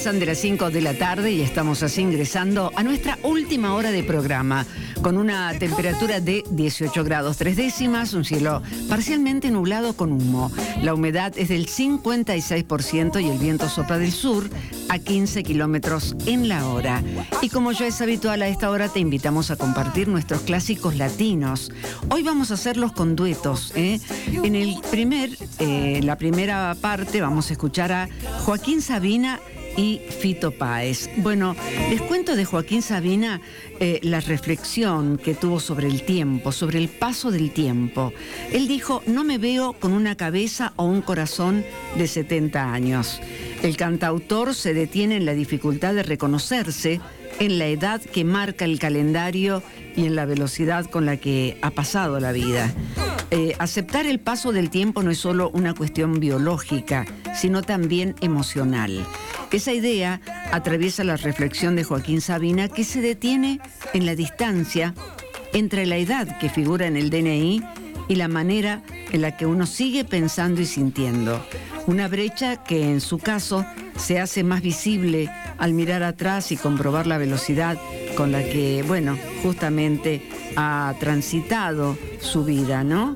Pasan de las 5 de la tarde y estamos así ingresando a nuestra última hora de programa, con una temperatura de 18 grados 3 décimas, un cielo parcialmente nublado con humo. La humedad es del 56% y el viento sopla del sur a 15 kilómetros en la hora. Y como ya es habitual a esta hora, te invitamos a compartir nuestros clásicos latinos. Hoy vamos a hacerlos con duetos, ¿eh? En la primera parte vamos a escuchar a Joaquín Sabina y Fito Páez. Bueno, les cuento de Joaquín Sabina la reflexión que tuvo sobre el tiempo, sobre el paso del tiempo. Él dijo: no me veo con una cabeza o un corazón de 70 años. El cantautor se detiene en la dificultad de reconocerse en la edad que marca el calendario y en la velocidad con la que ha pasado la vida. Aceptar el paso del tiempo no es solo una cuestión biológica, sino también emocional. Esa idea atraviesa la reflexión de Joaquín Sabina, que se detiene en la distancia entre la edad que figura en el DNI y la manera en la que uno sigue pensando y sintiendo. Una brecha que en su caso se hace más visible al mirar atrás y comprobar la velocidad con la que, bueno, justamente ha transitado su vida, ¿no?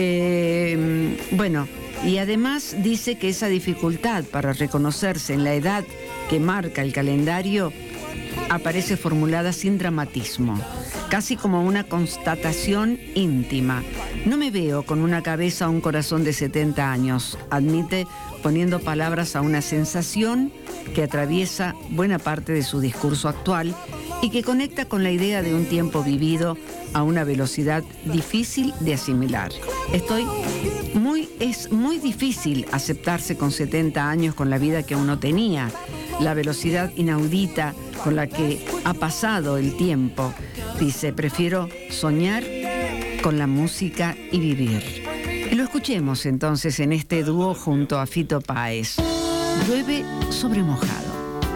Y además dice que esa dificultad para reconocerse en la edad que marca el calendario aparece formulada sin dramatismo, casi como una constatación íntima. No me veo con una cabeza o un corazón de 70 años, admite, poniendo palabras a una sensación que atraviesa buena parte de su discurso actual y que conecta con la idea de un tiempo vivido a una velocidad difícil de asimilar. Es muy difícil aceptarse con 70 años con la vida que uno tenía, la velocidad inaudita con la que ha pasado el tiempo. Dice: prefiero soñar con la música y vivir. Y lo escuchemos entonces en este dúo junto a Fito Páez. Llueve sobre mojado.